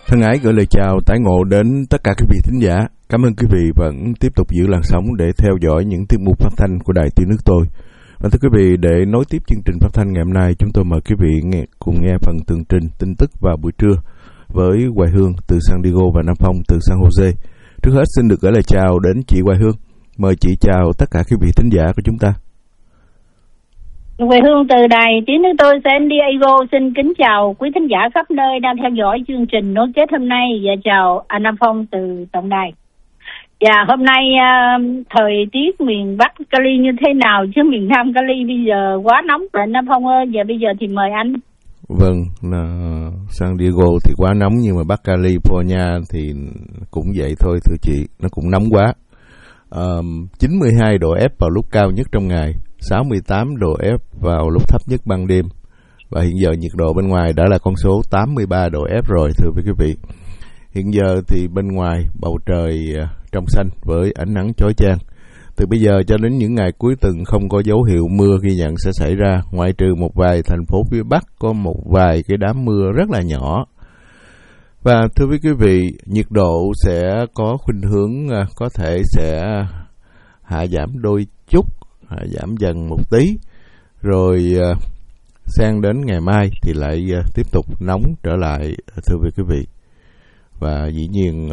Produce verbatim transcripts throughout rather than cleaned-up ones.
Thân ái gửi lời chào tái ngộ đến tất cả quý vị thính giả. Cảm ơn quý vị vẫn tiếp tục giữ làn sóng để theo dõi những tiết mục phát thanh của Đài Tiếng Nước Tôi. Và thưa quý vị, để nối tiếp chương trình phát thanh ngày hôm nay, chúng tôi mời quý vị nghe, cùng nghe phần tường trình tin tức vào buổi trưa với Hoài Hương từ San Diego và Nam Phong từ San Jose. Trước hết xin được gửi lời chào đến chị Hoài Hương. Mời chị chào tất cả quý vị thính giả của chúng ta. Hoài Hương từ Đài Tiếng Nước Tôi San Diego xin kính chào quý thính giả khắp nơi đang theo dõi chương trình nối kết hôm nay, và chào anh Nam Phong từ tổng đài. Và hôm nay uh, thời tiết miền Bắc Cali như thế nào, chứ miền Nam Cali bây giờ quá nóng rồi anh Nam Phong ơi. Và bây giờ thì mời anh. Vâng, là San Diego thì quá nóng, nhưng mà Bắc California thì cũng vậy thôi thưa chị, nó cũng nóng quá. Um, chín mươi hai độ F vào lúc cao nhất trong ngày, sáu mươi tám độ F vào lúc thấp nhất ban đêm. Và hiện giờ nhiệt độ bên ngoài đã là con số tám mươi ba độ F rồi thưa quý vị. Hiện giờ thì bên ngoài bầu trời trong xanh với ánh nắng chói chang. Từ bây giờ cho đến những ngày cuối tuần không có dấu hiệu mưa ghi nhận sẽ xảy ra, ngoại trừ một vài thành phố phía Bắc có một vài cái đám mưa rất là nhỏ. Và thưa quý vị, nhiệt độ sẽ có khuynh hướng có thể sẽ hạ giảm đôi chút, hạ giảm dần một tí, rồi sang đến ngày mai thì lại tiếp tục nóng trở lại thưa quý vị. Và dĩ nhiên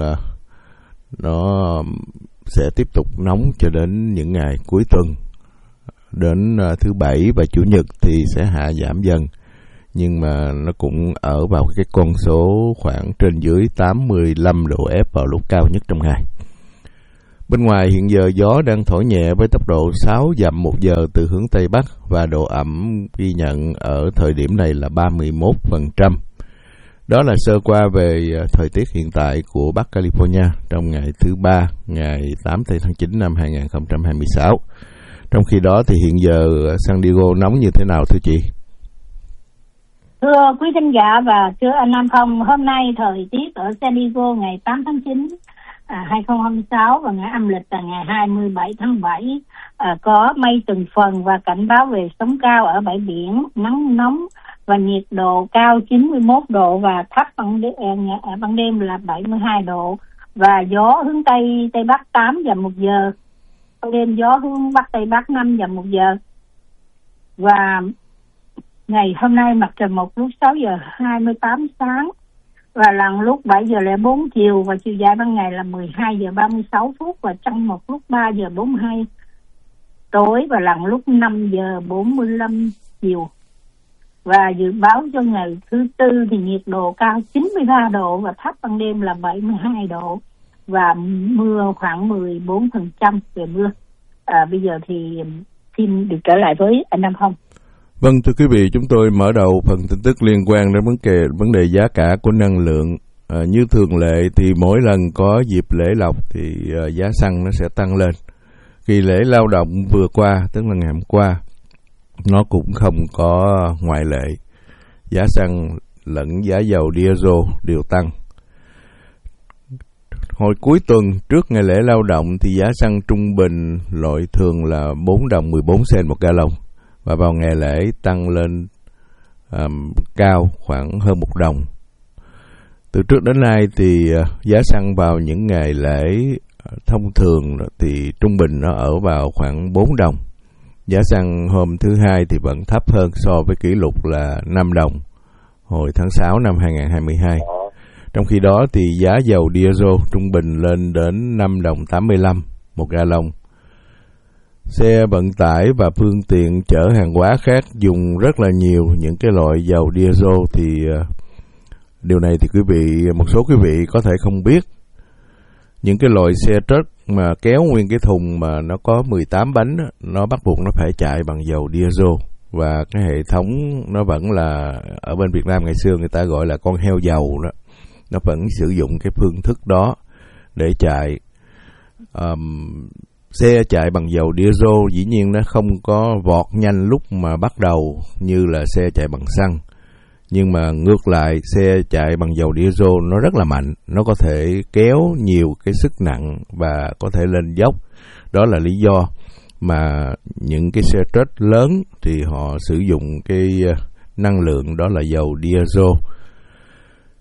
nó sẽ tiếp tục nóng cho đến những ngày cuối tuần. Đến thứ Bảy và Chủ nhật thì sẽ hạ giảm dần, nhưng mà nó cũng ở vào cái con số khoảng trên dưới tám mươi lăm độ F vào lúc cao nhất trong ngày. Bên ngoài hiện giờ gió đang thổi nhẹ với tốc độ sáu dặm một giờ từ hướng Tây Bắc, và độ ẩm ghi nhận ở thời điểm này là ba mươi mốt phần trăm. Đó là sơ qua về thời tiết hiện tại của Bắc California trong ngày thứ Ba, ngày tám tháng chín năm hai nghìn không trăm hai mươi sáu. Trong khi đó thì hiện giờ San Diego nóng như thế nào thưa chị? Thưa quý thính giả và thưa anh Nam Phong, hôm nay thời tiết ở San Diego ngày tám tháng chín à, hai nghìn không trăm hai mươi sáu và ngày âm lịch là ngày hai mươi bảy tháng bảy à, có mây từng phần và cảnh báo về sóng cao ở bãi biển, nắng nóng và nhiệt độ cao chín mươi mốt độ và thấp ban đêm, à, ban đêm là bảy mươi hai độ, và gió hướng Tây Tây Bắc tám dặm một giờ, ban đêm gió hướng Bắc Tây Bắc năm dặm một giờ. Và ngày hôm nay mặt trời mọc lúc sáu giờ hai mươi tám sáng và lần lúc bảy giờ lẻ bốn chiều, và chiều dài ban ngày là mười hai giờ ba mươi sáu phút và trăng mọc lúc ba giờ bốn mươi hai tối và lần lúc năm giờ bốn mươi lăm chiều. Và dự báo cho ngày thứ Tư thì nhiệt độ cao chín mươi ba độ và thấp ban đêm là bảy mươi hai độ và mưa khoảng mười bốn phần trăm về mưa. À, bây giờ thì xin được trở lại với anh Nam Phong. Vâng, thưa quý vị, chúng tôi mở đầu phần tin tức liên quan đến vấn đề, vấn đề giá cả của năng lượng. À, như thường lệ thì mỗi lần có dịp lễ lộc thì uh, giá xăng nó sẽ tăng lên. Kỳ lễ lao động vừa qua, tức là ngày hôm qua, nó cũng không có ngoại lệ. Giá xăng lẫn giá dầu diesel đều tăng. Hồi cuối tuần trước ngày lễ lao động thì giá xăng trung bình loại thường là bốn đồng mười bốn cent một gallon. Và vào ngày lễ tăng lên um, cao khoảng hơn một đồng. Từ trước đến nay thì uh, giá xăng vào những ngày lễ uh, thông thường thì trung bình nó ở vào khoảng bốn đồng. Giá xăng hôm thứ Hai thì vẫn thấp hơn so với kỷ lục là năm đồng hồi tháng sáu năm hai nghìn không trăm hai mươi hai. Trong khi đó thì giá dầu diesel trung bình lên đến năm đồng tám mươi lăm một gallon. Xe vận tải và phương tiện chở hàng hóa khác dùng rất là nhiều những cái loại dầu diesel thì uh, điều này thì quý vị, một số quý vị có thể không biết. Những cái loại xe truck mà kéo nguyên cái thùng mà nó có mười tám bánh đó, nó bắt buộc nó phải chạy bằng dầu diesel, và cái hệ thống nó vẫn là, ở bên Việt Nam ngày xưa người ta gọi là con heo dầu đó, nó vẫn sử dụng cái phương thức đó để chạy. Um, xe chạy bằng dầu diesel dĩ nhiên nó không có vọt nhanh lúc mà bắt đầu như là xe chạy bằng xăng, nhưng mà ngược lại xe chạy bằng dầu diesel nó rất là mạnh, nó có thể kéo nhiều cái sức nặng và có thể lên dốc. Đó là lý do mà những cái xe truck lớn thì họ sử dụng cái năng lượng đó là dầu diesel.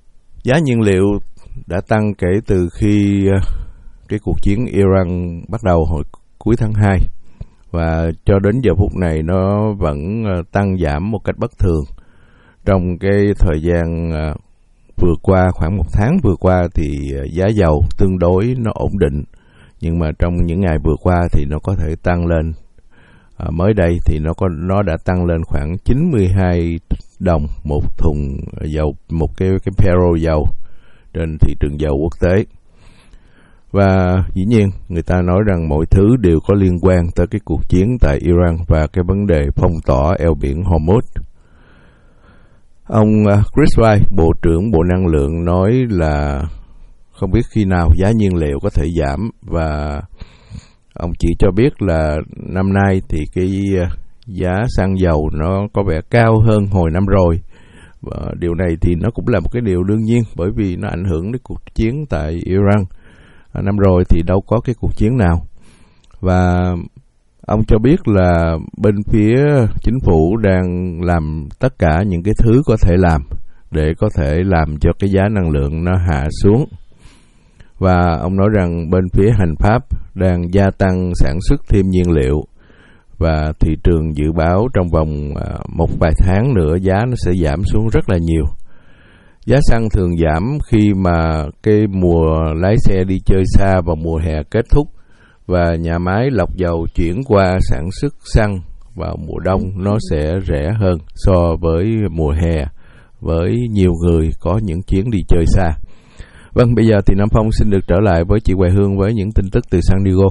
giá nhiên liệu đã tăng kể từ khi cái cuộc chiến Iran bắt đầu hồi cuối tháng hai, và cho đến giờ phút này nó vẫn tăng giảm một cách bất thường. Trong cái thời gian vừa qua, khoảng một tháng vừa qua thì giá dầu tương đối nó ổn định, nhưng mà trong những ngày vừa qua thì nó có thể tăng lên. À, mới đây thì nó có nó đã tăng lên khoảng chín mươi hai đồng một thùng dầu, một cái cái barrel dầu trên thị trường dầu quốc tế. Và dĩ nhiên người ta nói rằng mọi thứ đều có liên quan tới cái cuộc chiến tại Iran và cái vấn đề phong tỏa eo biển Hormuz. Ông Chris Wright, Bộ trưởng Bộ Năng lượng, nói là không biết khi nào giá nhiên liệu có thể giảm, và ông chỉ cho biết là năm nay thì cái giá xăng dầu nó có vẻ cao hơn hồi năm rồi. Và điều này thì nó cũng là một cái điều đương nhiên, bởi vì nó ảnh hưởng đến cuộc chiến tại Iran. À, năm rồi thì đâu có cái cuộc chiến nào. Và ông cho biết là bên phía chính phủ đang làm tất cả những cái thứ có thể làm để có thể làm cho cái giá năng lượng nó hạ xuống. Và ông nói rằng bên phía hành pháp đang gia tăng sản xuất thêm nhiên liệu, và thị trường dự báo trong vòng một vài tháng nữa giá nó sẽ giảm xuống rất là nhiều. Giá xăng thường giảm khi mà cái mùa lái xe đi chơi xa vào mùa hè kết thúc, và nhà máy lọc dầu chuyển qua sản xuất xăng vào mùa đông nó sẽ rẻ hơn so với mùa hè, với nhiều người có những chuyến đi chơi xa. Vâng, bây giờ thì Nam Phong xin được trở lại với chị Hoài Hương với những tin tức từ San Diego.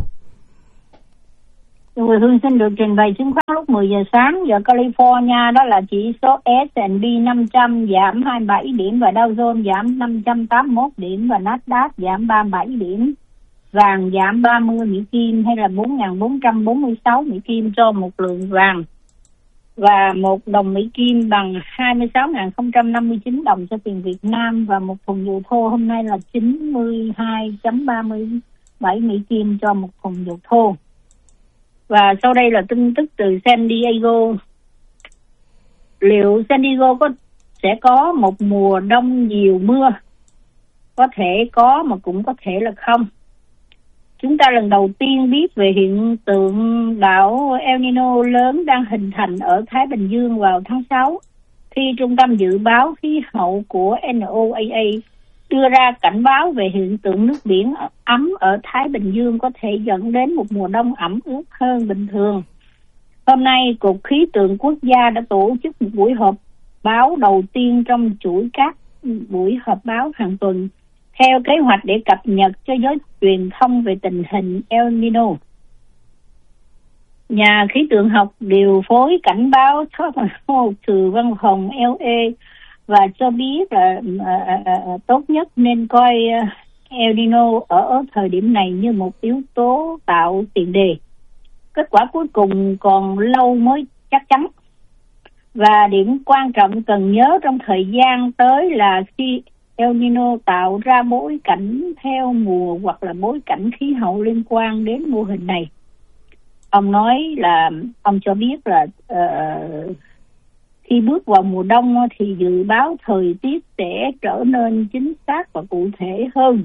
Chị Hoài Hương xin được trình bày chứng khoán lúc mười giờ sáng giờ California, đó là chỉ số S and P năm trăm giảm hai mươi bảy điểm, và Dow Jones giảm năm trăm tám mươi mốt điểm, và Nasdaq giảm ba mươi bảy điểm. Vàng giảm ba mươi Mỹ Kim hay là bốn nghìn bốn trăm bốn mươi sáu Mỹ Kim cho một lượng vàng, và một đồng Mỹ Kim bằng hai mươi sáu nghìn không trăm năm mươi chín đồng cho tiền Việt Nam, và một thùng dầu thô hôm nay là chín mươi hai phẩy ba mươi bảy Mỹ Kim cho một thùng dầu thô. Và sau đây là tin tức từ San Diego. Liệu San Diego có sẽ có một mùa đông nhiều mưa? Có thể có mà cũng có thể là không. Chúng ta lần đầu tiên biết về hiện tượng bão El Nino lớn đang hình thành ở Thái Bình Dương vào tháng sáu, khi Trung tâm Dự báo Khí hậu của N O A A đưa ra cảnh báo về hiện tượng nước biển ấm ở Thái Bình Dương có thể dẫn đến một mùa đông ẩm ướt hơn bình thường. Hôm nay, Cục Khí tượng Quốc gia đã tổ chức một buổi họp báo đầu tiên trong chuỗi các buổi họp báo hàng tuần, theo kế hoạch để cập nhật cho giới truyền thông về tình hình El Nino. Nhà khí tượng học điều phối cảnh báo từ văn phòng L A và cho biết là à, à, tốt nhất nên coi El Nino ở thời điểm này như một yếu tố tạo tiền đề. Kết quả cuối cùng còn lâu mới chắc chắn. Và điểm quan trọng cần nhớ trong thời gian tới là khi El Nino tạo ra bối cảnh theo mùa hoặc là bối cảnh khí hậu liên quan đến mô hình này. Ông nói là, ông cho biết là uh, khi bước vào mùa đông thì dự báo thời tiết sẽ trở nên chính xác và cụ thể hơn.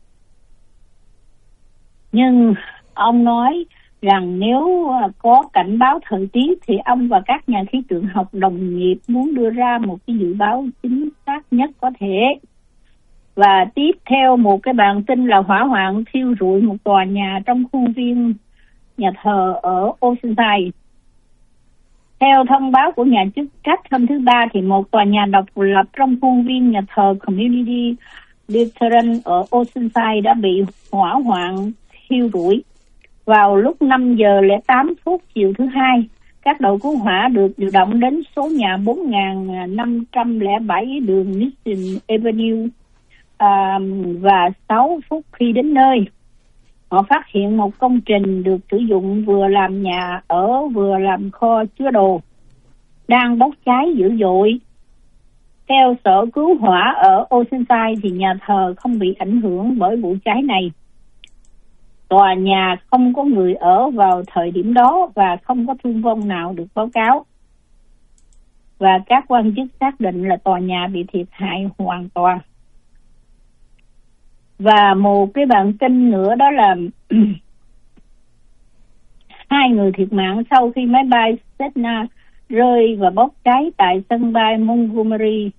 Nhưng ông nói rằng nếu có cảnh báo thời tiết thì ông và các nhà khí tượng học đồng nghiệp muốn đưa ra một cái dự báo chính xác nhất có thể. Và tiếp theo một cái bản tin là hỏa hoạn thiêu rụi một tòa nhà trong khuôn viên nhà thờ ở Oceanside. Theo thông báo của nhà chức trách hôm thứ Ba thì một tòa nhà độc lập trong khuôn viên nhà thờ Community Lutheran ở Oceanside đã bị hỏa hoạn thiêu rụi. Vào lúc năm giờ lẻ tám phút chiều thứ Hai, các đội cứu hỏa được điều động đến số nhà bốn nghìn năm trăm lẻ bảy đường Nixon Avenue, à, và sáu phút khi đến nơi, họ phát hiện một công trình được sử dụng vừa làm nhà ở vừa làm kho chứa đồ đang bốc cháy dữ dội. Theo sở cứu hỏa ở Oceanside thì nhà thờ không bị ảnh hưởng bởi vụ cháy này. Tòa nhà không có người ở vào thời điểm đó và không có thương vong nào được báo cáo. Và các quan chức xác định là tòa nhà bị thiệt hại hoàn toàn. Và một cái bản tin nữa đó là hai người thiệt mạng sau khi máy bay Cessna rơi và bốc cháy tại sân bay Montgomery.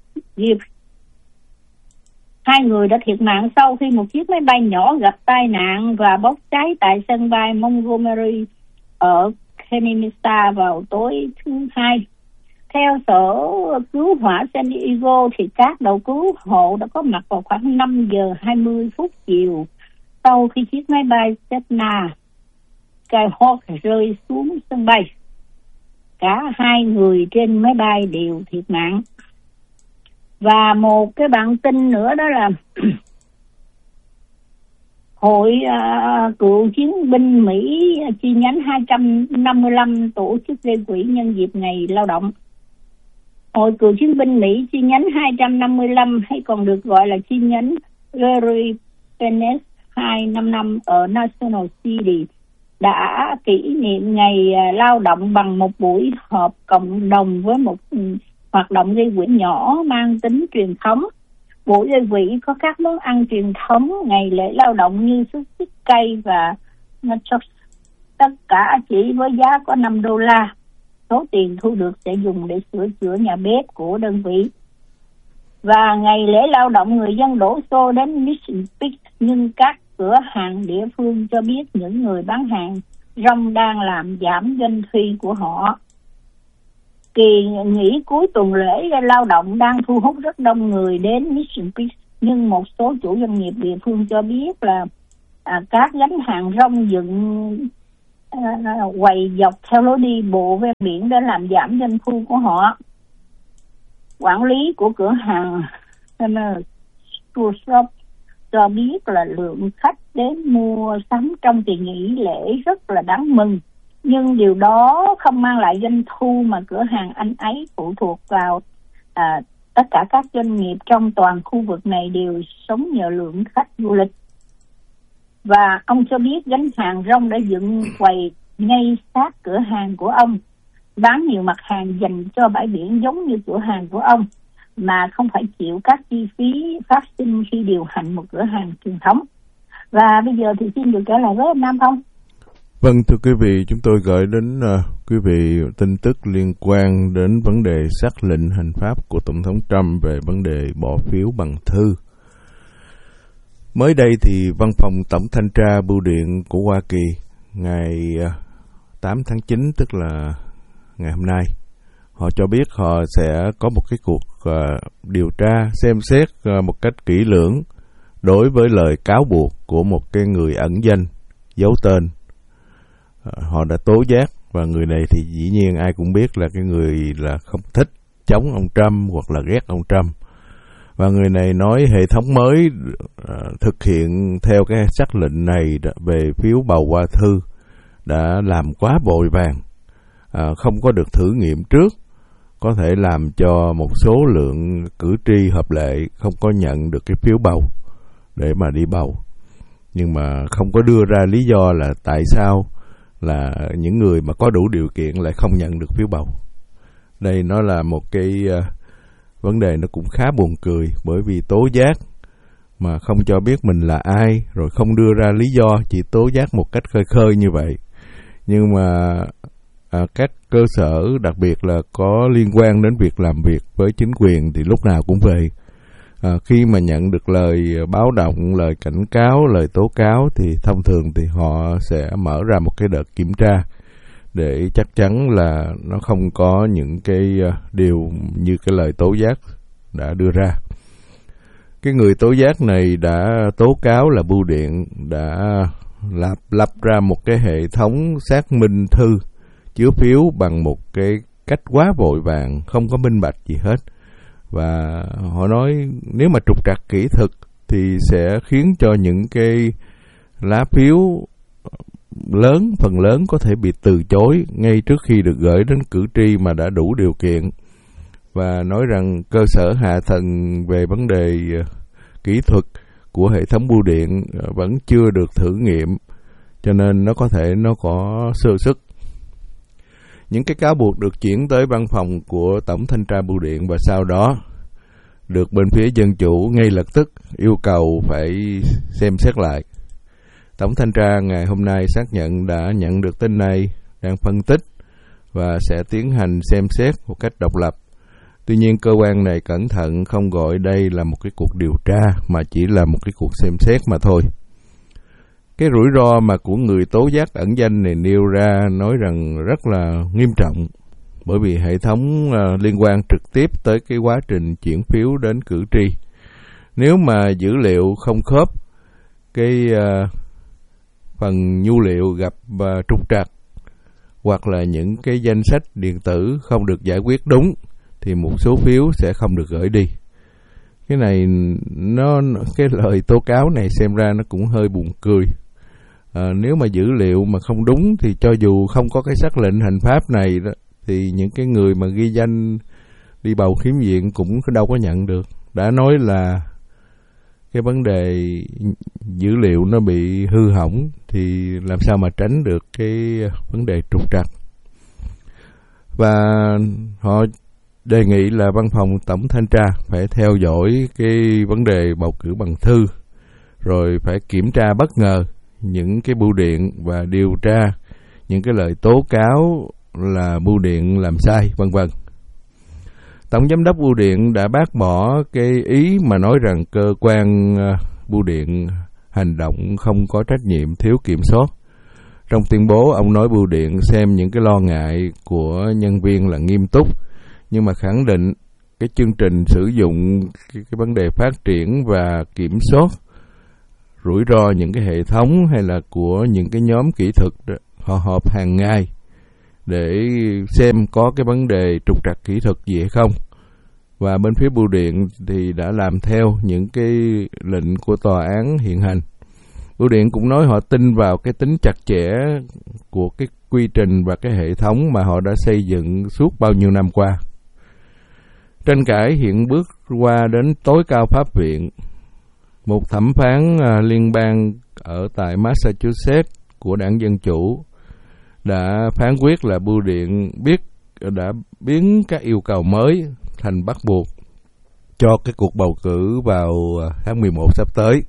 Hai người đã thiệt mạng sau khi một chiếc máy bay nhỏ gặp tai nạn và bốc cháy tại sân bay Montgomery ở Kennesaw vào tối thứ Hai. Theo Sở Cứu hỏa San Diego thì các đội cứu hộ đã có mặt vào khoảng năm giờ hai mươi phút chiều sau khi chiếc máy bay Cessna Skyhawk rơi xuống sân bay. Cả hai người trên máy bay đều thiệt mạng. Và một cái bản tin nữa đó là Hội uh, cựu chiến binh Mỹ chi nhánh hai trăm năm mươi lăm tổ chức gây quỹ nhân dịp ngày lao động. Hội cựu chiến binh Mỹ chi nhánh hai trăm năm mươi lăm hay còn được gọi là chi nhánh Gary Pennes hai trăm năm mươi lăm ở National City đã kỷ niệm ngày lao động bằng một buổi họp cộng đồng với một hoạt động gây quỹ nhỏ mang tính truyền thống. Buổi gây quỹ có các món ăn truyền thống ngày lễ lao động như súp xích cây và nachos, tất cả chỉ với giá có năm đô la. Số tiền thu được sẽ dùng để sửa chữa nhà bếp của đơn vị. Và ngày lễ lao động người dân đổ xô đến Mission Peak, nhưng các cửa hàng địa phương cho biết những người bán hàng rong đang làm giảm doanh thu của họ. Kỳ nghỉ cuối tuần lễ lao động đang thu hút rất đông người đến Mission Peak, nhưng một số chủ doanh nghiệp địa phương cho biết là à, các gánh hàng rong dựng à, quầy dọc theo lối đi bộ ven biển để làm giảm doanh thu của họ. Quản lý của cửa hàng Tour Shop cho biết là lượng khách đến mua sắm trong kỳ nghỉ lễ rất là đáng mừng, nhưng điều đó không mang lại doanh thu mà cửa hàng anh ấy phụ thuộc vào. À, tất cả các doanh nghiệp trong toàn khu vực này đều sống nhờ lượng khách du lịch. Và ông cho biết gánh hàng rong đã dựng quầy ngay sát cửa hàng của ông, bán nhiều mặt hàng dành cho bãi biển giống như cửa hàng của ông, mà không phải chịu các chi phí phát sinh khi điều hành một cửa hàng truyền thống. Và bây giờ thì xin được trở lại với anh Nam Phong. Vâng, thưa quý vị, chúng tôi gửi đến uh, quý vị tin tức liên quan đến vấn đề xác lệnh hành pháp của Tổng thống Trump về vấn đề bỏ phiếu bằng thư. Mới đây thì Văn phòng Tổng Thanh tra Bưu điện của Hoa Kỳ ngày uh, tám tháng chín, tức là ngày hôm nay, họ cho biết họ sẽ có một cái cuộc uh, điều tra xem xét uh, một cách kỹ lưỡng đối với lời cáo buộc của một cái người ẩn danh giấu tên. Họ đã tố giác, và người này thì dĩ nhiên ai cũng biết là cái người là không thích, chống ông Trump hoặc là ghét ông Trump. Và người này nói hệ thống mới uh, thực hiện theo cái sắc lệnh này về phiếu bầu qua thư đã làm quá vội vàng, uh, không có được thử nghiệm trước, có thể làm cho một số lượng cử tri hợp lệ không có nhận được cái phiếu bầu để mà đi bầu. Nhưng mà không có đưa ra lý do là tại sao là những người mà có đủ điều kiện lại không nhận được phiếu bầu. Đây nó là một cái uh, vấn đề nó cũng khá buồn cười, bởi vì tố giác mà không cho biết mình là ai, rồi không đưa ra lý do, chỉ tố giác một cách khơi khơi như vậy. Nhưng mà à, các cơ sở đặc biệt là có liên quan đến việc làm việc với chính quyền thì lúc nào cũng vậy. À, khi mà nhận được lời báo động, lời cảnh cáo, lời tố cáo thì thông thường thì họ sẽ mở ra một cái đợt kiểm tra để chắc chắn là nó không có những cái điều như cái lời tố giác đã đưa ra. Cái người tố giác này đã tố cáo là Bưu điện đã lập, lập ra một cái hệ thống xác minh thư chứa phiếu bằng một cái cách quá vội vàng, không có minh bạch gì hết. Và họ nói nếu mà trục trặc kỹ thực thì sẽ khiến cho những cái lá phiếu lớn, phần lớn có thể bị từ chối ngay trước khi được gửi đến cử tri mà đã đủ điều kiện. Và nói rằng cơ sở hạ tầng về vấn đề kỹ thuật của hệ thống bưu điện vẫn chưa được thử nghiệm, cho nên nó có thể nó có sơ suất. Những cái cáo buộc được chuyển tới văn phòng của Tổng Thanh tra Bưu điện và sau đó được bên phía Dân Chủ ngay lập tức yêu cầu phải xem xét lại. Tổng thanh tra ngày hôm nay xác nhận đã nhận được tin này, đang phân tích và sẽ tiến hành xem xét một cách độc lập. Tuy nhiên, cơ quan này cẩn thận không gọi đây là một cái cuộc điều tra mà chỉ là một cái cuộc xem xét mà thôi. Cái rủi ro mà của người tố giác ẩn danh này nêu ra nói rằng rất là nghiêm trọng, bởi vì hệ thống uh, liên quan trực tiếp tới cái quá trình chuyển phiếu đến cử tri. Nếu mà dữ liệu không khớp, cái uh, phần nhu liệu gặp uh, trục trặc, hoặc là những cái danh sách điện tử không được giải quyết đúng, thì một số phiếu sẽ không được gửi đi. Cái này, nó cái lời tố cáo này xem ra nó cũng hơi buồn cười. À, nếu mà dữ liệu mà không đúng thì cho dù không có cái sắc lệnh hành pháp này đó, thì những cái người mà ghi danh đi bầu khiếm diện cũng đâu có nhận được. Đã nói là cái vấn đề dữ liệu nó bị hư hỏng thì làm sao mà tránh được cái vấn đề trục trặc. Và họ đề nghị là văn phòng tổng thanh tra phải theo dõi cái vấn đề bầu cử bằng thư, rồi phải kiểm tra bất ngờ những cái bưu điện và điều tra những cái lời tố cáo là bưu điện làm sai, vân vân. Tổng giám đốc bưu điện đã bác bỏ cái ý mà nói rằng cơ quan bưu điện hành động không có trách nhiệm, thiếu kiểm soát. Trong tuyên bố, ông nói bưu điện xem những cái lo ngại của nhân viên là nghiêm túc, nhưng mà khẳng định cái chương trình sử dụng cái, cái vấn đề phát triển và kiểm soát rủi ro những cái hệ thống hay là của những cái nhóm kỹ thuật đó, họ họp hàng ngày để xem có cái vấn đề trục trặc kỹ thuật gì hay không. Và bên phía bưu điện thì đã làm theo những cái lệnh của tòa án hiện hành. Bưu điện cũng nói họ tin vào cái tính chặt chẽ của cái quy trình và cái hệ thống mà họ đã xây dựng suốt bao nhiêu năm qua. Tranh cãi hiện bước qua đến tối cao pháp viện. Một thẩm phán uh, liên bang ở tại Massachusetts của đảng Dân Chủ đã phán quyết là bưu điện biết đã biến các yêu cầu mới thành bắt buộc cho cái cuộc bầu cử vào tháng mười một sắp tới.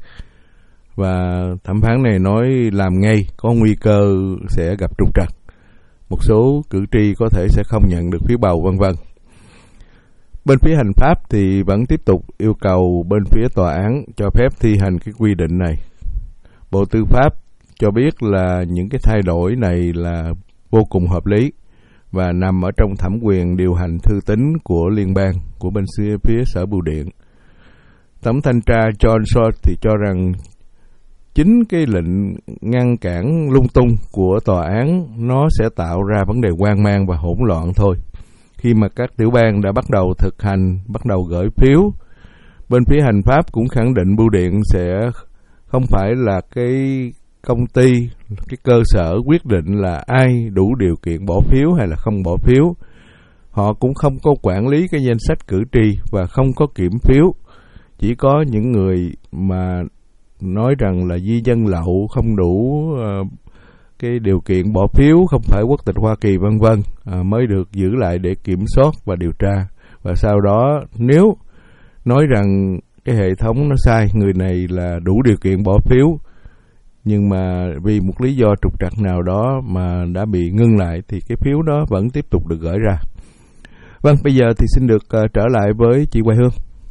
Và thẩm phán này nói làm ngay có nguy cơ sẽ gặp trục trặc. Một số cử tri có thể sẽ không nhận được phiếu bầu, vân vân. Bên phía hành pháp thì vẫn tiếp tục yêu cầu bên phía tòa án cho phép thi hành cái quy định này. Bộ Tư pháp cho biết là những cái thay đổi này là vô cùng hợp lý và nằm ở trong thẩm quyền điều hành thư tín của liên bang, của bên phía sở bưu điện. Tổng thanh tra John Short thì cho rằng chính cái lệnh ngăn cản lung tung của tòa án nó sẽ tạo ra vấn đề hoang mang và hỗn loạn thôi. Khi mà các tiểu bang đã bắt đầu thực hành, bắt đầu gửi phiếu, bên phía hành pháp cũng khẳng định bưu điện sẽ không phải là cái công ty, cái cơ sở quyết định là ai đủ điều kiện bỏ phiếu hay là không bỏ phiếu. Họ cũng không có quản lý cái danh sách cử tri và không có kiểm phiếu. Chỉ có những người mà nói rằng là di dân lậu, không đủ uh, cái điều kiện bỏ phiếu, không phải quốc tịch Hoa Kỳ, vân vân, à, mới được giữ lại để kiểm soát và điều tra. Và sau đó nếu nói rằng cái hệ thống nó sai, người này là đủ điều kiện bỏ phiếu, nhưng mà vì một lý do trục trặc nào đó mà đã bị ngưng lại, thì cái phiếu đó vẫn tiếp tục được gửi ra. Vâng, bây giờ thì xin được uh, trở lại với chị Hoài Hương.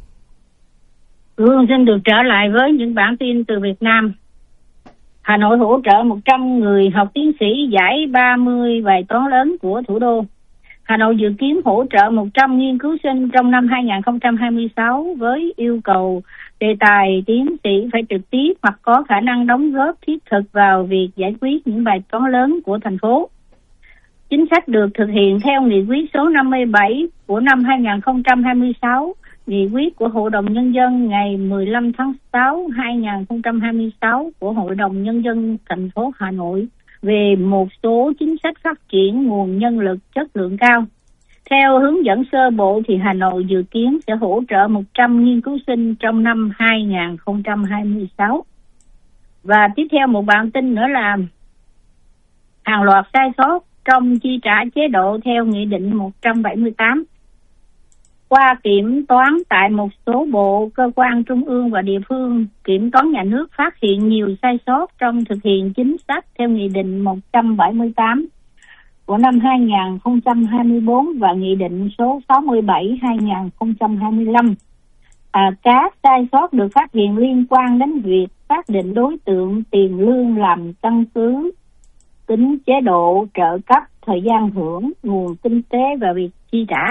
Hương xin được trở lại với những bản tin từ Việt Nam. Hà Nội hỗ trợ một trăm người học tiến sĩ giải ba mươi bài toán lớn của thủ đô. Hà Nội dự kiến hỗ trợ một trăm nghiên cứu sinh trong năm hai không hai sáu với yêu cầu đề tài tiến sĩ phải trực tiếp hoặc có khả năng đóng góp thiết thực vào việc giải quyết những bài toán lớn của thành phố. Chính sách được thực hiện theo nghị quyết số năm mươi bảy của năm hai không hai sáu, nghị quyết của Hội đồng Nhân dân ngày mười lăm tháng sáu năm hai không hai sáu của Hội đồng Nhân dân thành phố Hà Nội về một số chính sách phát triển nguồn nhân lực chất lượng cao. Theo hướng dẫn sơ bộ thì Hà Nội dự kiến sẽ hỗ trợ một trăm nghiên cứu sinh trong năm hai không hai sáu. Và tiếp theo một bản tin nữa là hàng loạt sai sót trong chi trả chế độ theo Nghị định một trăm bảy mươi tám. Qua kiểm toán tại một số bộ, cơ quan trung ương và địa phương, kiểm toán nhà nước phát hiện nhiều sai sót trong thực hiện chính sách theo Nghị định một trăm bảy mươi tám của năm hai nghìn không trăm hai mươi tư và Nghị định số sáu mươi bảy hai nghìn không trăm hai mươi lăm. À, các sai sót được phát hiện liên quan đến việc xác định đối tượng tiền lương làm căn cứ, tính chế độ trợ cấp, thời gian hưởng, nguồn kinh tế và việc chi trả.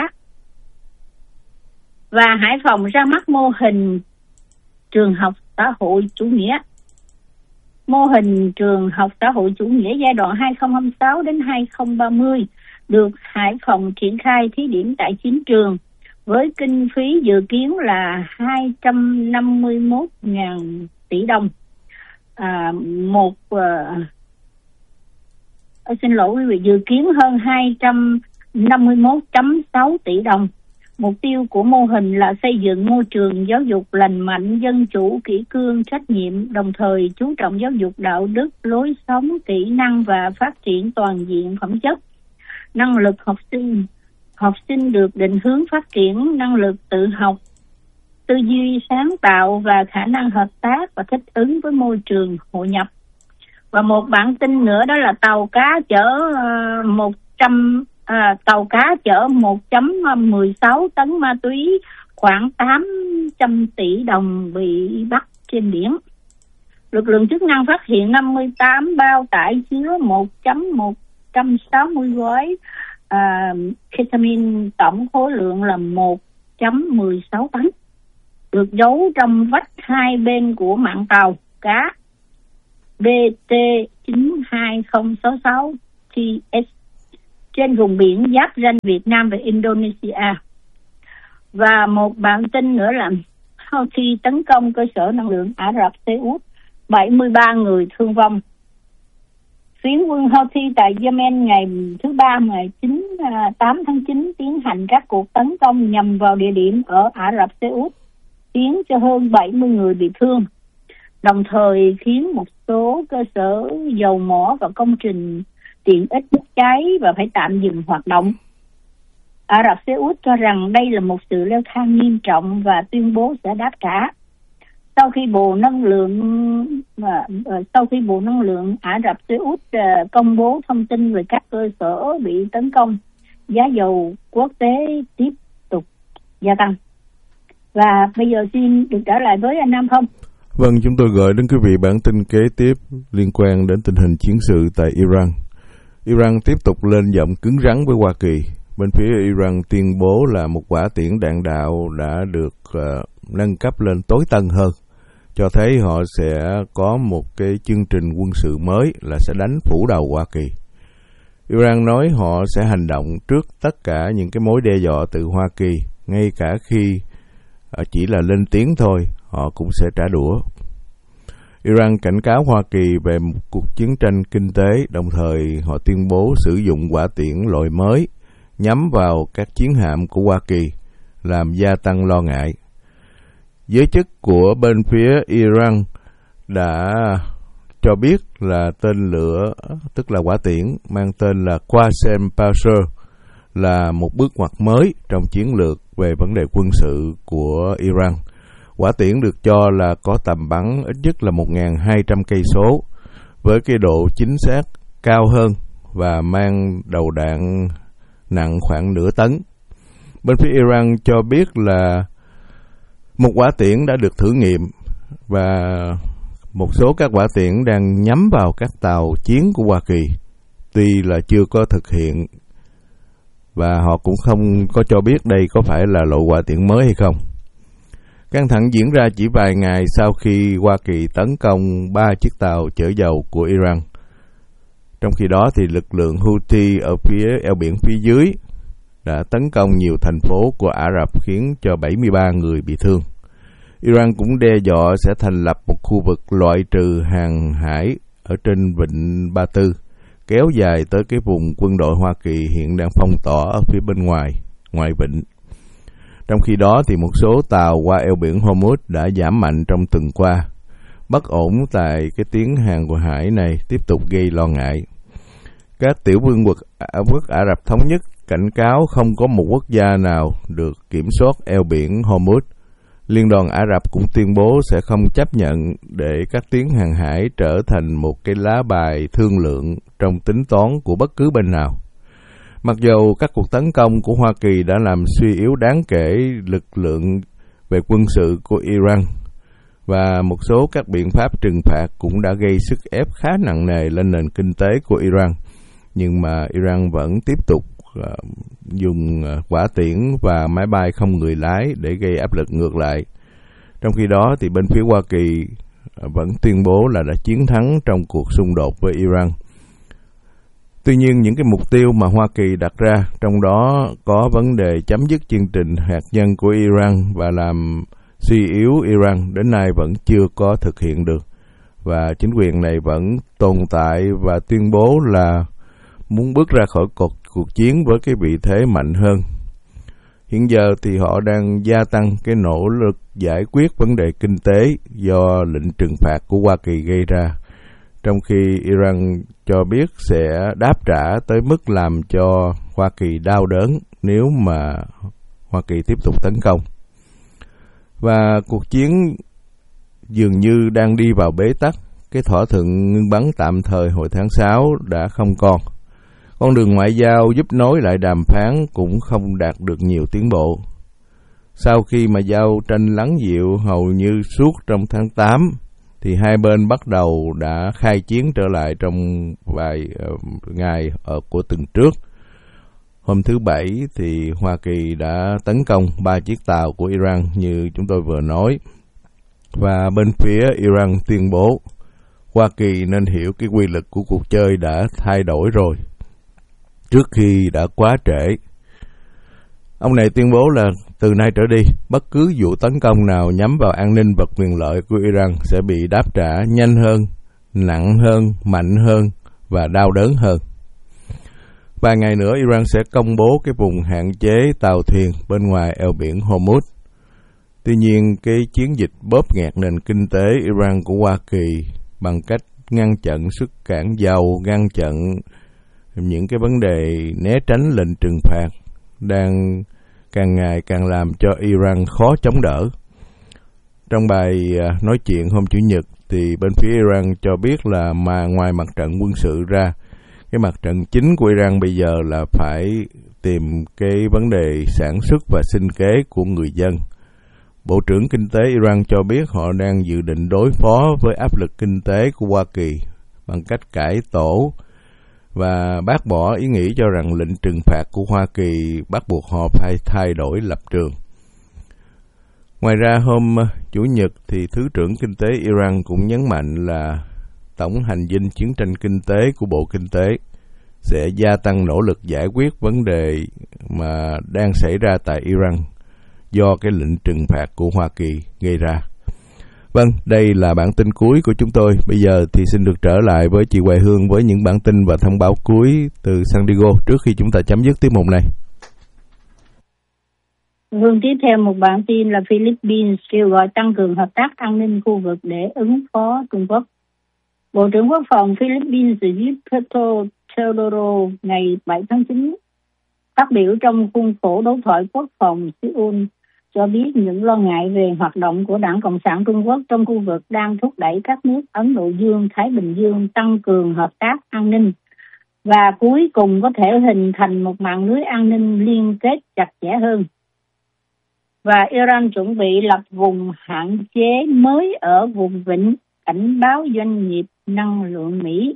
Và Hải Phòng ra mắt mô hình trường học xã hội chủ nghĩa. Mô hình trường học xã hội chủ nghĩa giai đoạn hai nghìn không trăm hai mươi sáu đến hai nghìn không trăm ba mươi được Hải Phòng triển khai thí điểm tại chín trường với kinh phí dự kiến là hai trăm năm mươi mốt nghìn tỷ đồng. À, một uh, xin lỗi quý vị, dự kiến hơn hai trăm năm mươi mốt phẩy sáu tỷ đồng. Mục tiêu của mô hình là xây dựng môi trường giáo dục lành mạnh, dân chủ, kỷ cương, trách nhiệm, đồng thời chú trọng giáo dục đạo đức, lối sống, kỹ năng và phát triển toàn diện phẩm chất. Năng lực học sinh Học sinh được định hướng phát triển năng lực tự học, tư duy sáng tạo và khả năng hợp tác và thích ứng với môi trường hội nhập. Và một bản tin nữa đó là tàu cá chở uh, một trăm À, tàu cá chở một phẩy mười sáu tấn ma túy khoảng tám trăm tỷ đồng bị bắt trên biển. Lực lượng chức năng phát hiện năm mươi tám bao tải chứa một phẩy một trăm sáu mươi gói à, ketamine, tổng khối lượng là một phẩy mười sáu tấn, được giấu trong vách hai bên của mạn tàu cá B T chín hai không sáu sáu T S trên vùng biển giáp ranh Việt Nam và Indonesia. Và một bản tin nữa là Houthi tấn công cơ sở năng lượng Ả Rập Xê Út, bảy mươi ba người thương vong. Phiến quân Houthi tại Yemen ngày thứ ba ngày tám tháng chín tiến hành các cuộc tấn công nhằm vào địa điểm ở Ả Rập Xê Út, khiến cho hơn bảy mươi người bị thương, đồng thời khiến một số cơ sở dầu mỏ và công trình tiện ích bốc cháy và phải tạm dừng hoạt động. Ả Rập Xê Út cho rằng đây là một sự leo thang nghiêm trọng và tuyên bố sẽ đáp trả. Sau khi Bộ Năng lượng uh, sau khi Bộ Năng lượng Ả Rập Xê Út uh, công bố thông tin về các cơ sở bị tấn công, giá dầu quốc tế tiếp tục gia tăng. Và bây giờ xin được trở lại với anh Nam Phong. Vâng, chúng tôi gửi đến quý vị bản tin kế tiếp liên quan đến tình hình chiến sự tại Iran. Iran tiếp tục lên giọng cứng rắn với Hoa Kỳ. Bên phía Iran tuyên bố là một quả tiễn đạn đạo đã được uh, nâng cấp lên tối tân hơn, cho thấy họ sẽ có một cái chương trình quân sự mới là sẽ đánh phủ đầu Hoa Kỳ. Iran nói họ sẽ hành động trước tất cả những cái mối đe dọa từ Hoa Kỳ, ngay cả khi uh, chỉ là lên tiếng thôi, họ cũng sẽ trả đũa. Iran cảnh cáo Hoa Kỳ về một cuộc chiến tranh kinh tế, đồng thời họ tuyên bố sử dụng quả tiễn loại mới nhắm vào các chiến hạm của Hoa Kỳ, làm gia tăng lo ngại. Giới chức của bên phía Iran đã cho biết là tên lửa, tức là quả tiễn, mang tên là Qasem Pasher, là một bước ngoặt mới trong chiến lược về vấn đề quân sự của Iran. Quả tiễn được cho là có tầm bắn ít nhất là một nghìn hai trăm cây số, với cái độ chính xác cao hơn và mang đầu đạn nặng khoảng nửa tấn. Bên phía Iran cho biết là một quả tiễn đã được thử nghiệm và một số các quả tiễn đang nhắm vào các tàu chiến của Hoa Kỳ, tuy là chưa có thực hiện và họ cũng không có cho biết đây có phải là loại quả tiễn mới hay không. Căng thẳng diễn ra chỉ vài ngày sau khi Hoa Kỳ tấn công ba chiếc tàu chở dầu của Iran. Trong khi đó thì lực lượng Houthi ở phía eo biển phía dưới đã tấn công nhiều thành phố của Ả Rập khiến cho bảy mươi ba người bị thương. Iran cũng đe dọa sẽ thành lập một khu vực loại trừ hàng hải ở trên vịnh Ba Tư, kéo dài tới cái vùng quân đội Hoa Kỳ hiện đang phong tỏa ở phía bên ngoài, ngoài vịnh. Trong khi đó thì một số tàu qua eo biển Hormuz đã giảm mạnh trong tuần qua. Bất ổn tại cái tuyến hàng của hải này tiếp tục gây lo ngại. Các tiểu vương quốc Ả Rập Thống Nhất cảnh cáo không có một quốc gia nào được kiểm soát eo biển Hormuz. Liên đoàn Ả Rập cũng tuyên bố sẽ không chấp nhận để các tuyến hàng hải trở thành một cái lá bài thương lượng trong tính toán của bất cứ bên nào. Mặc dù các cuộc tấn công của Hoa Kỳ đã làm suy yếu đáng kể lực lượng về quân sự của Iran, và một số các biện pháp trừng phạt cũng đã gây sức ép khá nặng nề lên nền kinh tế của Iran, nhưng mà Iran vẫn tiếp tục uh, dùng uh, hỏa tiễn và máy bay không người lái để gây áp lực ngược lại. Trong khi đó thì bên phía Hoa Kỳ uh, vẫn tuyên bố là đã chiến thắng trong cuộc xung đột với Iran. Tuy nhiên, những cái mục tiêu mà Hoa Kỳ đặt ra, trong đó có vấn đề chấm dứt chương trình hạt nhân của Iran và làm suy yếu Iran, đến nay vẫn chưa có thực hiện được. Và chính quyền này vẫn tồn tại và tuyên bố là muốn bước ra khỏi cuộc, cuộc chiến với cái vị thế mạnh hơn. Hiện giờ thì họ đang gia tăng cái nỗ lực giải quyết vấn đề kinh tế do lệnh trừng phạt của Hoa Kỳ gây ra, trong khi Iran cho biết sẽ đáp trả tới mức làm cho Hoa Kỳ đau đớn nếu mà Hoa Kỳ tiếp tục tấn công. Và cuộc chiến dường như đang đi vào bế tắc. Cái thỏa thuận ngưng bắn tạm thời hồi tháng sáu đã không còn. Con đường ngoại giao giúp nối lại đàm phán cũng không đạt được nhiều tiến bộ. Sau khi mà giao tranh lắng dịu hầu như suốt trong tháng tám, thì hai bên bắt đầu đã khai chiến trở lại trong vài uh, ngày ở của tuần trước. Hôm thứ Bảy thì Hoa Kỳ đã tấn công ba chiếc tàu của Iran như chúng tôi vừa nói. Và bên phía Iran tuyên bố Hoa Kỳ nên hiểu cái quy luật của cuộc chơi đã thay đổi rồi, trước khi đã quá trễ. Ông này tuyên bố là từ nay trở đi, bất cứ vụ tấn công nào nhắm vào an ninh và quyền lợi của Iran sẽ bị đáp trả nhanh hơn, nặng hơn, mạnh hơn và đau đớn hơn. Vài ngày nữa, Iran sẽ công bố cái vùng hạn chế tàu thuyền bên ngoài eo biển Hormuz. Tuy nhiên, cái chiến dịch bóp nghẹt nền kinh tế Iran của Hoa Kỳ bằng cách ngăn chặn xuất cảng dầu, ngăn chặn những cái vấn đề né tránh lệnh trừng phạt đang càng ngày càng làm cho Iran khó chống đỡ. Trong bài nói chuyện hôm Chủ nhật thì bên phía Iran cho biết là mà ngoài mặt trận quân sự ra, cái mặt trận chính của Iran bây giờ là phải tìm cái vấn đề sản xuất và sinh kế của người dân. Bộ trưởng Kinh tế Iran cho biết họ đang dự định đối phó với áp lực kinh tế của Hoa Kỳ bằng cách cải tổ và bác bỏ ý nghĩ cho rằng lệnh trừng phạt của Hoa Kỳ bắt buộc họ phải thay đổi lập trường. Ngoài ra, hôm Chủ nhật thì Thứ trưởng Kinh tế Iran cũng nhấn mạnh là tổng hành dinh chiến tranh kinh tế của Bộ Kinh tế sẽ gia tăng nỗ lực giải quyết vấn đề mà đang xảy ra tại Iran do cái lệnh trừng phạt của Hoa Kỳ gây ra. Vâng, đây là bản tin cuối của chúng tôi. Bây giờ thì xin được trở lại với chị Hoài Hương với những bản tin và thông báo cuối từ San Diego trước khi chúng ta chấm dứt tiết mục này. Vâng, tiếp theo một bản tin là Philippines kêu gọi tăng cường hợp tác an ninh khu vực để ứng phó Trung Quốc. Bộ trưởng Quốc phòng Philippines Gilberto Teodoro ngày bảy tháng chín phát biểu trong khuôn khổ đối thoại quốc phòng Seoul cho biết những lo ngại về hoạt động của Đảng Cộng sản Trung Quốc trong khu vực đang thúc đẩy các nước Ấn Độ Dương, Thái Bình Dương tăng cường hợp tác an ninh và cuối cùng có thể hình thành một mạng lưới an ninh liên kết chặt chẽ hơn. Và Iran chuẩn bị lập vùng hạn chế mới ở vùng vịnh, cảnh báo doanh nghiệp năng lượng Mỹ.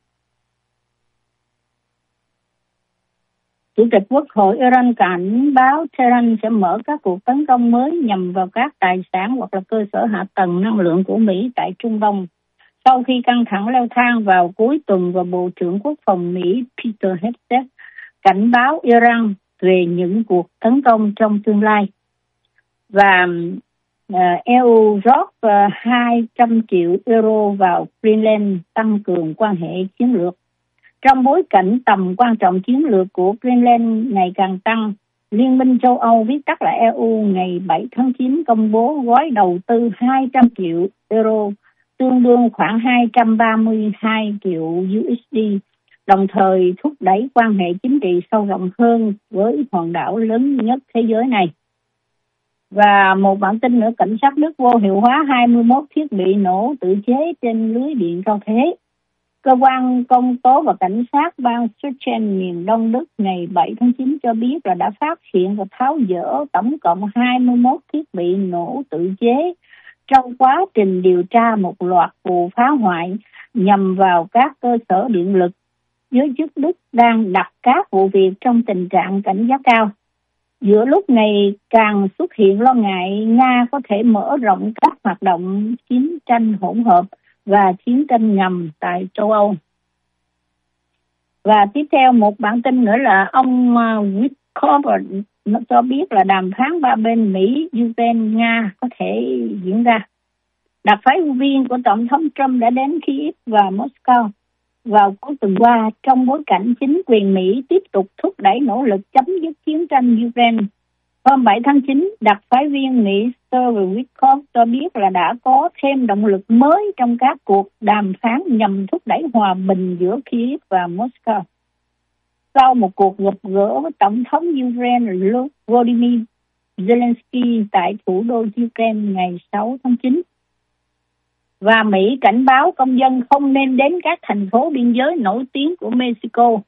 Chủ tịch Quốc hội Iran cảnh báo Tehran sẽ mở các cuộc tấn công mới nhằm vào các tài sản hoặc là cơ sở hạ tầng năng lượng của Mỹ tại Trung Đông. Sau khi căng thẳng leo thang vào cuối tuần và Bộ trưởng Quốc phòng Mỹ Peter Hegseth cảnh báo Iran về những cuộc tấn công trong tương lai. Và uh, e u rót uh, hai trăm triệu euro vào Greenland tăng cường quan hệ chiến lược. Trong bối cảnh tầm quan trọng chiến lược của Greenland ngày càng tăng, Liên minh châu Âu viết tắt là e u ngày bảy tháng chín công bố gói đầu tư hai trăm triệu euro, tương đương khoảng hai trăm ba mươi hai triệu u ét đê đồng thời thúc đẩy quan hệ chính trị sâu rộng hơn với hòn đảo lớn nhất thế giới này. Và một bản tin nữa, cảnh sát Đức vô hiệu hóa hai mươi mốt thiết bị nổ tự chế trên lưới điện cao thế. Cơ quan công tố và cảnh sát bang Sachsen miền Đông Đức ngày bảy tháng chín cho biết là đã phát hiện và tháo dỡ tổng cộng hai mươi mốt thiết bị nổ tự chế trong quá trình điều tra một loạt vụ phá hoại nhằm vào các cơ sở điện lực. Giới chức Đức đang đặt các vụ việc trong tình trạng cảnh giác cao. Giữa lúc này càng xuất hiện lo ngại Nga có thể mở rộng các hoạt động chiến tranh hỗn hợp và chiến tranh ngầm tại châu Âu. Và tiếp theo một bản tin nữa là ông Witkoff nó cho biết là đàm phán ba bên Mỹ, Ukraine, Nga có thể diễn ra. Đặc phái viên của Tổng thống Trump đã đến Kyiv và Moscow vào cuối tuần qua trong bối cảnh chính quyền Mỹ tiếp tục thúc đẩy nỗ lực chấm dứt chiến tranh Ukraine. Hôm bảy tháng chín, đặc phái viên Mỹ Steve Witkoff cho biết là đã có thêm động lực mới trong các cuộc đàm phán nhằm thúc đẩy hòa bình giữa Kyiv và Moscow. Sau một cuộc gặp gỡ với Tổng thống Ukraine Volodymyr Zelensky tại thủ đô Ukraine ngày sáu tháng chín. Và Mỹ cảnh báo công dân không nên đến các thành phố biên giới nổi tiếng của Mexico.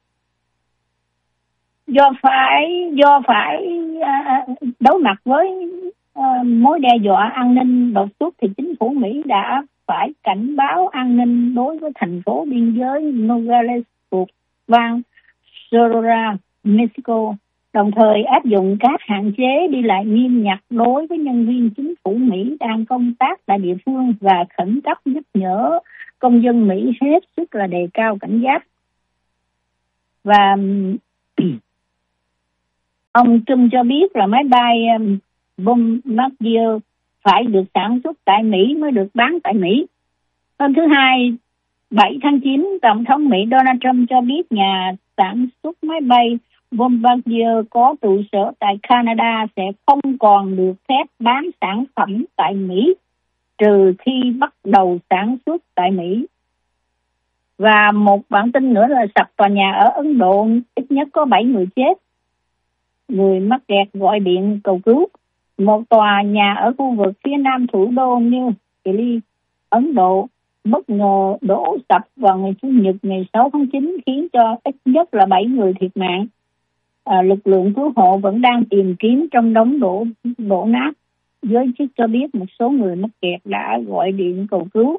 Do phải do phải uh, đối mặt với uh, mối đe dọa an ninh đột xuất thì chính phủ Mỹ đã phải cảnh báo an ninh đối với thành phố biên giới Nogales thuộc bang Sonora, Mexico, đồng thời áp dụng các hạn chế đi lại nghiêm ngặt đối với nhân viên chính phủ Mỹ đang công tác tại địa phương và khẩn cấp nhắc nhở công dân Mỹ hết sức là đề cao cảnh giác. Và ông Trump cho biết là máy bay Bombardier phải được sản xuất tại Mỹ mới được bán tại Mỹ. Hôm thứ Hai, bảy tháng chín, Tổng thống Mỹ Donald Trump cho biết nhà sản xuất máy bay Bombardier có trụ sở tại Canada sẽ không còn được phép bán sản phẩm tại Mỹ trừ khi bắt đầu sản xuất tại Mỹ. Và một bản tin nữa là sập tòa nhà ở Ấn Độ, ít nhất có bảy người chết. Người mắc kẹt gọi điện cầu cứu. Một tòa nhà ở khu vực phía nam thủ đô New Delhi, Ấn Độ bất ngờ đổ sập vào ngày Chủ nhật ngày sáu tháng chín khiến cho ít nhất là bảy người thiệt mạng. À, lực lượng cứu hộ vẫn đang tìm kiếm trong đống đổ đổ nát. Giới chức cho biết một số người mắc kẹt đã gọi điện cầu cứu.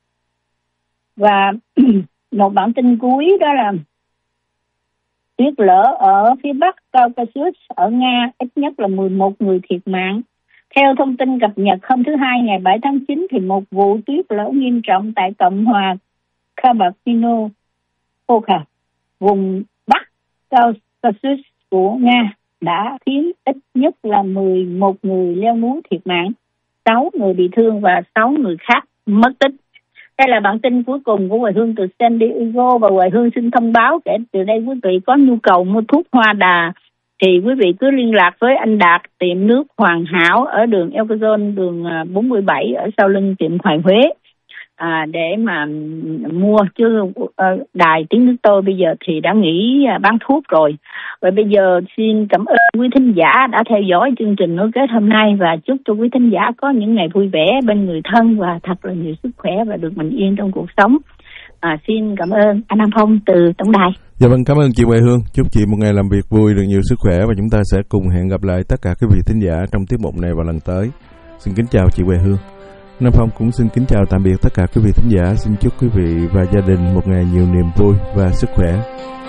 Và một bản tin cuối đó là tuyết lở ở phía bắc Caucasus ở Nga, ít nhất là mười một người thiệt mạng. Theo thông tin cập nhật hôm thứ Hai ngày bảy tháng chín thì một vụ tuyết lở nghiêm trọng tại Cộng hòa Kabardino-Balkar, vùng bắc Caucasus của Nga đã khiến ít nhất là mười một người leo núi thiệt mạng, sáu người bị thương và sáu người khác mất tích. Đây là bản tin cuối cùng của Hoài Hương từ San Diego, và Hoài Hương xin thông báo kể từ đây quý vị có nhu cầu mua thuốc hoa đà thì quý vị cứ liên lạc với anh Đạt, tiệm nước Hoàn Hảo ở đường Elkazon, đường bốn mươi bảy ở sau lưng tiệm Hoài Huế à, để mà mua. Chứ uh, đài tiếng nước tôi bây giờ thì đã nghỉ uh, bán thuốc rồi. Và bây giờ xin cảm ơn quý thính giả đã theo dõi chương trình nối kết hôm nay, và chúc cho quý thính giả có những ngày vui vẻ bên người thân và thật là nhiều sức khỏe và được bình yên trong cuộc sống. À, xin cảm ơn anh Nam Phong từ tổng đài. Dạ vâng, cảm ơn chị Hoài Hương. Chúc chị một ngày làm việc vui, được nhiều sức khỏe, và chúng ta sẽ cùng hẹn gặp lại tất cả quý vị thính giả trong tiết mục này vào lần tới. Xin kính chào chị Hoài Hương. Nam Phong cũng xin kính chào tạm biệt tất cả quý vị thính giả. Xin chúc quý vị và gia đình một ngày nhiều niềm vui và sức khỏe.